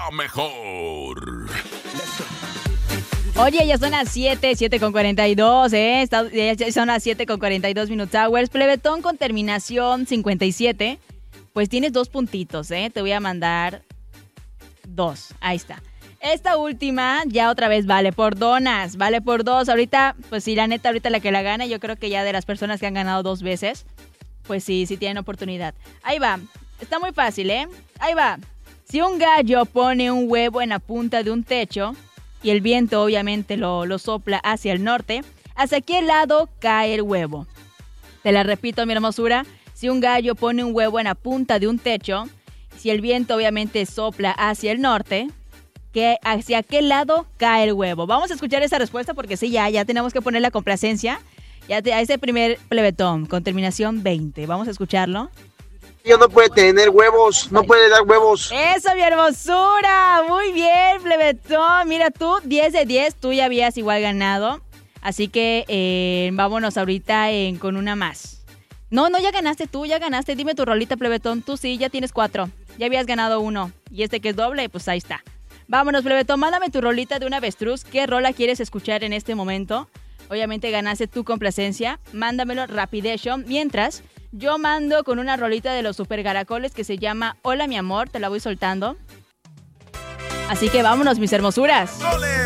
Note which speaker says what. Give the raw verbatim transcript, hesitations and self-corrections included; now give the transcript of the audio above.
Speaker 1: la mejor.
Speaker 2: Oye, ya son las siete, siete con cuarenta y dos, ¿eh? Está, ya son las siete con cuarenta y dos Minute Hours. Plebetón con terminación cincuenta y siete. Pues tienes dos puntitos, ¿eh? Te voy a mandar dos. Ahí está. Esta última ya otra vez vale por donas, vale por dos. Ahorita, pues sí, la neta, ahorita la que la gane, yo creo que ya de las personas que han ganado dos veces, pues sí, sí tienen oportunidad. Ahí va. Está muy fácil, ¿eh? Ahí va. Si un gallo pone un huevo en la punta de un techo y el viento obviamente lo, lo sopla hacia el norte, ¿hacia qué lado cae el huevo? Te la repito, mi hermosura. Si un gallo pone un huevo en la punta de un techo, si el viento obviamente sopla hacia el norte, ¿qué, ¿hacia qué lado cae el huevo? Vamos a escuchar esa respuesta porque sí, ya, ya tenemos que poner la complacencia. Ya te, a ese primer plebetón con terminación veinte. Vamos a escucharlo.
Speaker 3: Yo no puede tener huevos, no puede dar huevos.
Speaker 2: ¡Eso, mi hermosura! Muy bien, plebetón. Mira tú, diez de diez, tú ya habías igual ganado. Así que eh, vámonos ahorita en, con una más. No, no, ya ganaste tú, ya ganaste. Dime tu rolita, plebetón. Tú sí, ya tienes cuatro. Ya habías ganado uno. Y este que es doble, pues ahí está. Vámonos, plebetón. Mándame tu rolita de un avestruz. ¿Qué rola quieres escuchar en este momento? Obviamente ganaste tu complacencia. Mándamelo rapidation. Mientras, yo mando con una rolita de los super caracoles que se llama Hola, mi amor. Te la voy soltando. Así que vámonos, mis hermosuras.